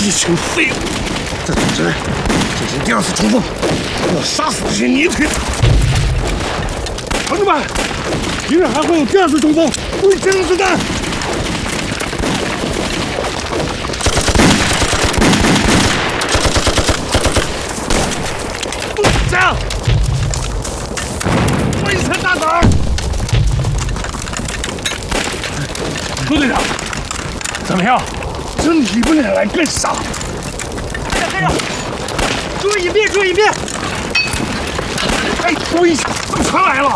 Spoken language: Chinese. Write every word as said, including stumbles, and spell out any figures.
一群废物！这组织进行第二次冲锋，我要杀死这些泥腿子！同志们，明日还会有第二次冲锋，注意节省子弹！加油！挥拳大枣！陆队长，怎么样？真提不起来更傻！ 开着开着，注意隐蔽，注意隐蔽！ 哎，注意，船来了！